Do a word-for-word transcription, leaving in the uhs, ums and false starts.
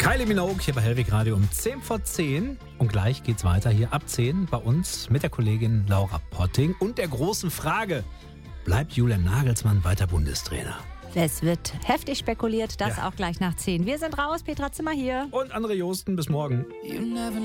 Kylie Minogue hier bei Hellwig Radio um zehn vor zehn. Und gleich geht's weiter hier ab zehn bei uns mit der Kollegin Laura Potting und der großen Frage: Bleibt Julian Nagelsmann weiter Bundestrainer? Es wird heftig spekuliert, das Ja. auch gleich nach zehn. Wir sind raus, Petra Zimmer hier. Und André Josten, bis morgen.